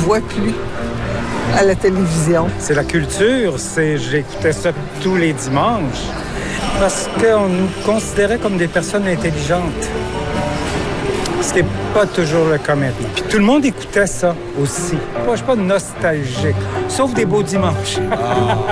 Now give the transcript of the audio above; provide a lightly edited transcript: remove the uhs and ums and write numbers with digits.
voit plus à la télévision. C'est la culture, j'écoutais ça tous les dimanches parce qu'on nous considérait comme des personnes intelligentes. Ce qui n'est pas toujours le cas maintenant. Puis tout le monde écoutait ça aussi. Moi, je suis pas nostalgique, sauf des beaux dimanches.